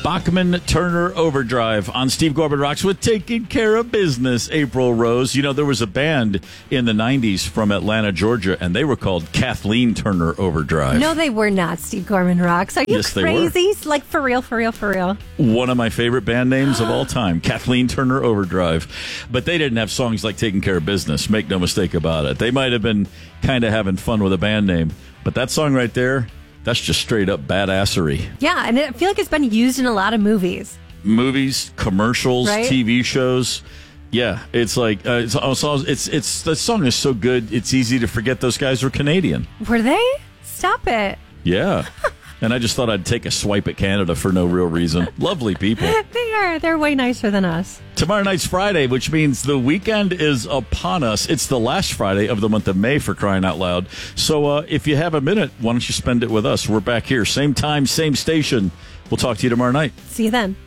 Bachman Turner Overdrive on Steve Gorman Rocks with Taking Care of Business, April Rose. You know, there was a band in the 90s from Atlanta, Georgia, and they were called Kathleen Turner Overdrive. No, they were not, Steve Gorman Rocks. Are you Yes, crazy? Like, for real, for real, for real. One of my favorite band names of all time, Kathleen Turner Overdrive. But they didn't have songs like Taking Care of Business, make no mistake about it. They might have been kind of having fun with a band name, but that song right there, that's just straight up badassery. Yeah, and I feel like it's been used in a lot of movies. Movies, commercials, right? TV shows. Yeah, it's like the song is so good. It's easy to forget those guys were Canadian. Were they? Stop it. Yeah. And I just thought I'd take a swipe at Canada for no real reason. Lovely people. They are. They're way nicer than us. Tomorrow night's Friday, which means the weekend is upon us. It's the last Friday of the month of May, for crying out loud. So if you have a minute, why don't you spend it with us? We're back here, same time, same station. We'll talk to you tomorrow night. See you then.